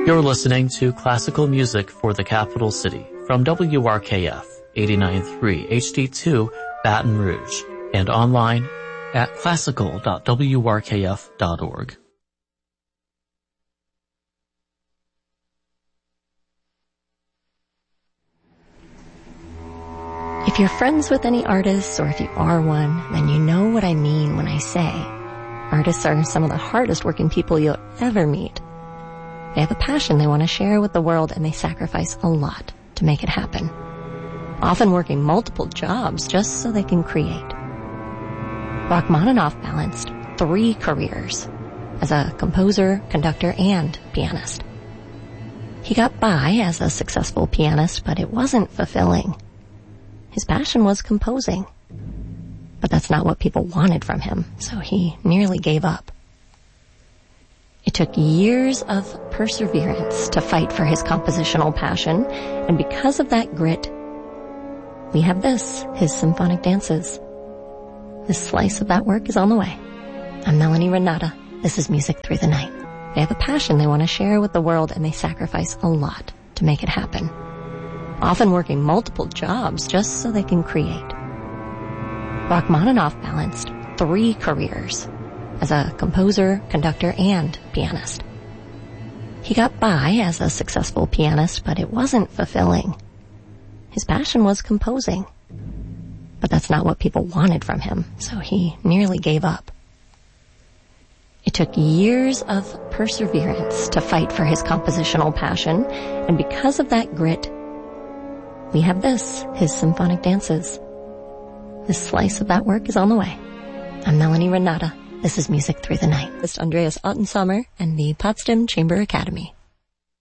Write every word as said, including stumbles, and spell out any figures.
You're listening to classical music for the capital city from W R K F eighty-nine point three H D two Baton Rouge and online at classical dot w r k f dot org. If you're friends with any artists, or if you are one, then you know what I mean when I say artists are some of the hardest working people you'll ever meet. They have a passion they want to share with the world, and they sacrifice a lot to make it happen, often working multiple jobs just so they can create. Rachmaninoff balanced three careers as a composer, conductor, and pianist. He got by as a successful pianist, but it wasn't fulfilling. His passion was composing, but that's not what people wanted from him, so he nearly gave up. It took years of perseverance to fight for his compositional passion, and because of that grit, we have this, his symphonic dances. This slice of that work is on the way. I'm Melanie Renata. This is Music Through the Night. They have a passion they want to share with the world, and they sacrifice a lot to make it happen, often working multiple jobs just so they can create. Rachmaninoff balanced three careers as a composer, conductor, and pianist. He got by as a successful pianist, but it wasn't fulfilling. His passion was composing, but that's not what people wanted from him, so he nearly gave up. It took years of perseverance to fight for his compositional passion, and because of that grit, we have this, his symphonic dances. This slice of that work is on the way. I'm Melanie Renata. This is Music Through the Night. This is Andreas Ottensommer and the Potsdam Chamber Academy.